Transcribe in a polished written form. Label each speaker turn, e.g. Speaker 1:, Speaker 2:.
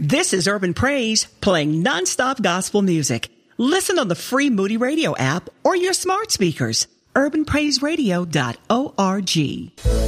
Speaker 1: This is Urban Praise, playing nonstop gospel music. Listen on the free Moody Radio app or your smart speakers. UrbanPraiseRadio.org.